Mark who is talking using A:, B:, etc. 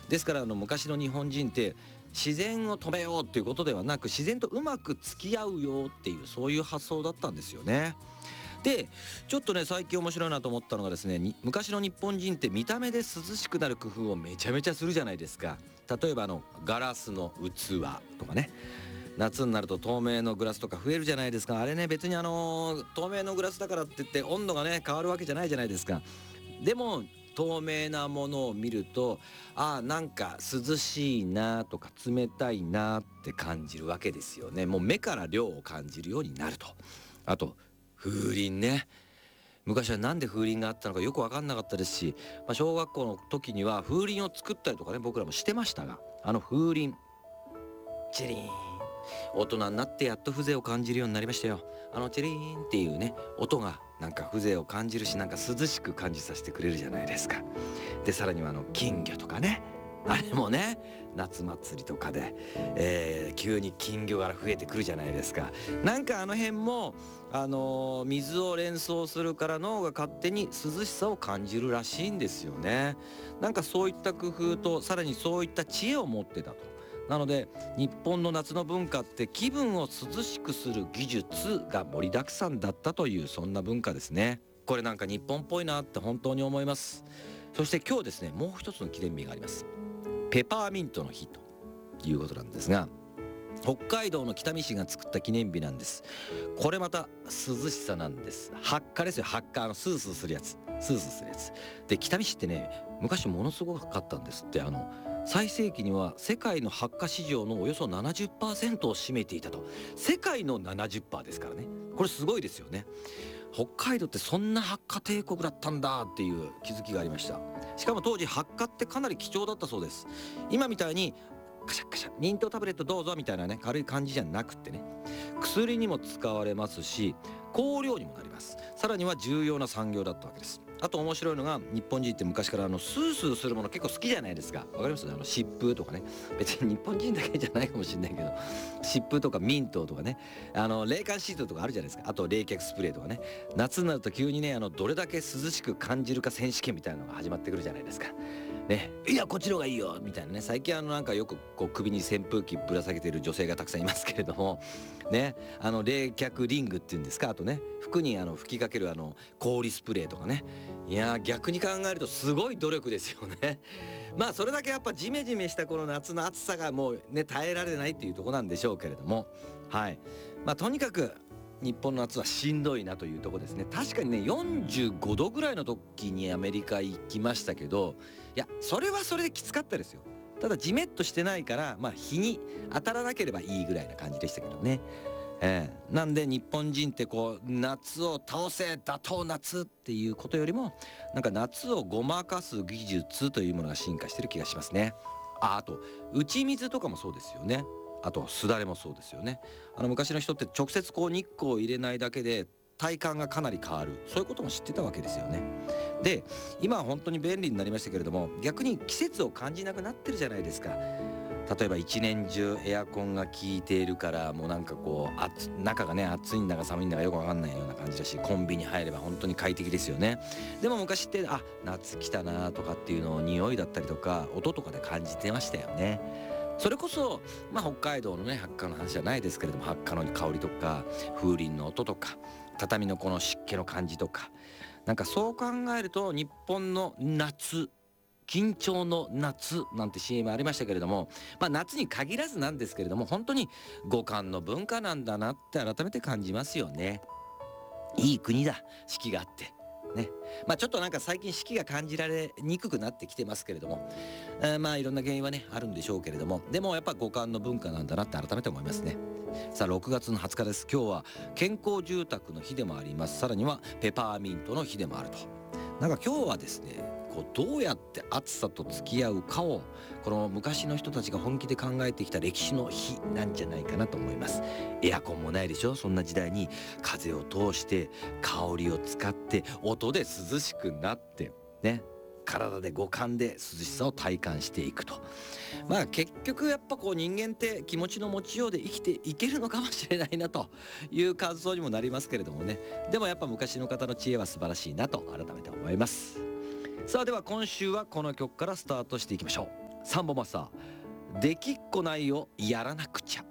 A: ですから昔の日本人って自然を止めようっていうことではなく、自然とうまく付き合うよっていう、そういう発想だったんですよね。でちょっとね最近面白いなと思ったのがですね、昔の日本人って見た目で涼しくなる工夫をめちゃめちゃするじゃないですか。例えばガラスの器とかね、夏になると透明のグラスとか増えるじゃないですか。あれね、別に透明のグラスだからって言って温度がね変わるわけじゃないじゃないですか。でも透明なものを見ると、なんか涼しいなとか冷たいなって感じるわけですよね。もう目から涼を感じるようになると。あと風鈴ね、昔はなんで風鈴があったのかよく分かんなかったですし、小学校の時には風鈴を作ったりとかね、僕らもしてましたが、風鈴チリーン、大人になってやっと風情を感じるようになりましたよ。チリーンっていうね音がなんか風情を感じるし、なんか涼しく感じさせてくれるじゃないですか。でさらには金魚とかね、あれもね夏祭りとかで、急に金魚柄増えてくるじゃないですか。なんか辺も水を連想するから脳が勝手に涼しさを感じるらしいんですよね。なんかそういった工夫とさらにそういった知恵を持ってたと。なので日本の夏の文化って気分を涼しくする技術が盛りだくさんだったという、そんな文化ですね。これなんか日本っぽいなって本当に思います。そして今日ですね、もう一つの記念日があります。ペパーミントの日ということなんですが、北海道の北見市が作った記念日なんです。これまた涼しさなんです。発火ですよ。発火、スースーするやつ、スースーするやつで、北見市ってね昔ものすごかったんですって。最盛期には世界の発火市場のおよそ 70% を占めていたと。世界の 70% ですからね。これすごいですよね。北海道ってそんな発火帝国だったんだっていう気づきがありました。しかも当時発火ってかなり貴重だったそうです。今みたいにカシャカシャ忍冬タブレットどうぞみたいなね軽い感じじゃなくってね、薬にも使われますし香料にもなります。さらには重要な産業だったわけです。あと面白いのが、日本人って昔からスースーするもの結構好きじゃないですか。わかります？湿風とかね、別に日本人だけじゃないかもしれないけど、湿風とかミントとかね、冷感シートとかあるじゃないですか。あと冷却スプレーとかね、夏になると急にねどれだけ涼しく感じるか選手権みたいなのが始まってくるじゃないですかね。いやこっちの方がいいよみたいなね。最近なんかよく首に扇風機ぶら下げている女性がたくさんいますけれどもね、冷却リングっていうんですか。あとね服に吹きかける氷スプレーとかね。いや逆に考えるとすごい努力ですよね。それだけやっぱジメジメしたこの夏の暑さがもうね耐えられないっていうところなんでしょうけれども、はい、とにかく日本の夏はしんどいなというところですね。確かにね45度ぐらいの時にアメリカ行きましたけど、いやそれはそれできつかったですよ。ただジメッとしてないから日に当たらなければいいぐらいな感じでしたけどね。なんで日本人って夏を倒せ打倒夏っていうことよりも、なんか夏をごまかす技術というものが進化してる気がしますね。あと打ち水とかもそうですよね。あとすだれもそうですよね。昔の人って直接日光を入れないだけで体感がかなり変わる、そういうことも知ってたわけですよね。で今は本当に便利になりましたけれども、逆に季節を感じなくなってるじゃないですか。例えば一年中エアコンが効いているからもうなんか中がね暑いんだか寒いんだかよく分かんないような感じだし、コンビニ入れば本当に快適ですよね。でも昔って夏来たなとかっていうのを匂いだったりとか音とかで感じてましたよね。それこそ北海道のね発火の話じゃないですけれども、発火の香りとか風鈴の音とか畳のこの湿気の感じとか、なんかそう考えると日本の夏、緊張の夏なんて CM ありましたけれども、夏に限らずなんですけれども、本当に五感の文化なんだなって改めて感じますよね。いい国だ、四季があってね。ちょっとなんか最近四季が感じられにくくなってきてますけれども、いろんな原因はねあるんでしょうけれども、でもやっぱ五感の文化なんだなって改めて思いますね。さあ6月の20日です。今日は健康住宅の日でもあります。さらにはペパーミントの日でもあると。なんか今日はですねどうやって暑さと付き合うかをこの昔の人たちが本気で考えてきた歴史の日なんじゃないかなと思います。エアコンもないでしょ。そんな時代に風を通して香りを使って音で涼しくなってね、体で五感で涼しさを体感していくと。結局やっぱ人間って気持ちの持ちようで生きていけるのかもしれないなという感想にもなりますけれどもね。でもやっぱ昔の方の知恵は素晴らしいなと改めて思います。さあでは今週はこの曲からスタートしていきましょう。 サンボマスター、できっこないをやらなくちゃ。